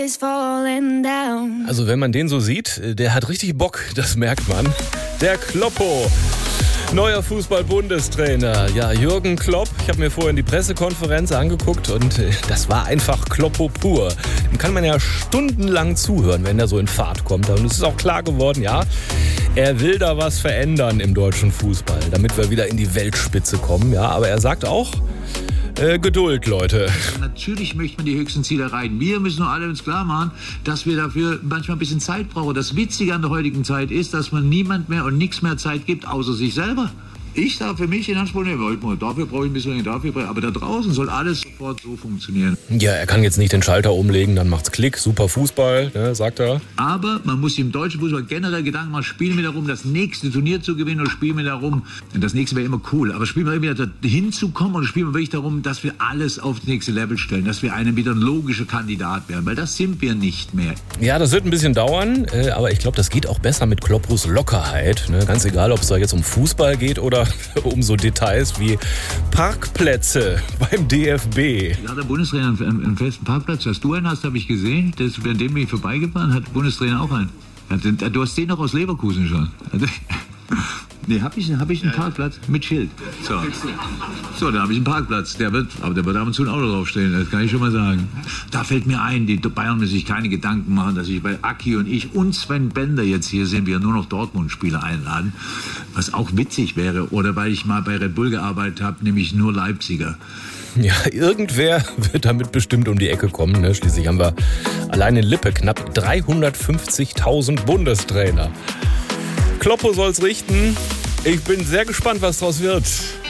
Also wenn man den so sieht, der hat richtig Bock, das merkt man. Der Kloppo, neuer Fußball-Bundestrainer. Ja, Jürgen Klopp. Ich habe mir vorhin die Pressekonferenz angeguckt und das war einfach Kloppo pur. Dem kann man ja stundenlang zuhören, wenn er so in Fahrt kommt. Und es ist auch klar geworden, ja, er will da was verändern im deutschen Fußball, damit wir wieder in die Weltspitze kommen. Ja, aber er sagt auch, Geduld, Leute. Natürlich möchte man die höchsten Ziele erreichen. Wir müssen nur alle uns klar machen, dass wir dafür manchmal ein bisschen Zeit brauchen. Das Witzige an der heutigen Zeit ist, dass man niemand mehr und nichts mehr Zeit gibt, außer sich selber. Ich darf für mich in Anspruch nehmen, dafür brauche ich ein bisschen, aber da draußen soll alles sofort so funktionieren. Ja, er kann jetzt nicht den Schalter umlegen, dann macht's Klick, super Fußball, ne, sagt er. Aber man muss im deutschen Fußball generell Gedanken machen, spielen wir darum, das nächste Turnier zu gewinnen oder spielen wir darum, das nächste wäre immer cool, aber spielen wir wieder hinzukommen oder spielen wir wirklich darum, dass wir alles auf das nächste Level stellen, dass wir wieder ein logischer Kandidat werden, weil das sind wir nicht mehr. Ja, das wird ein bisschen dauern, aber ich glaube, das geht auch besser mit Kloppos Lockerheit, ne? Ganz egal, ob es da jetzt um Fußball geht oder um so Details wie Parkplätze beim DFB. Hat der Bundestrainer einen festen Parkplatz? Dass du einen hast, habe ich gesehen. Bei dem bin ich vorbeigefahren, hat der Bundestrainer auch einen. Du hast den noch aus Leverkusen schon. Nee, hab ich einen Parkplatz mit Schild. So, dann habe ich einen Parkplatz. Der wird ab und zu ein Auto draufstehen, das kann ich schon mal sagen. Da fällt mir ein, die Bayern müssen sich keine Gedanken machen, dass ich bei Aki und ich und Sven Bender jetzt hier sind, wir nur noch Dortmund-Spieler einladen. Was auch witzig wäre, oder weil ich mal bei Red Bull gearbeitet habe, nämlich nur Leipziger. Ja, irgendwer wird damit bestimmt um die Ecke kommen. Ne? Schließlich haben wir allein in Lippe knapp 350.000 Bundestrainer. Kloppo soll's richten. Ich bin sehr gespannt, was draus wird.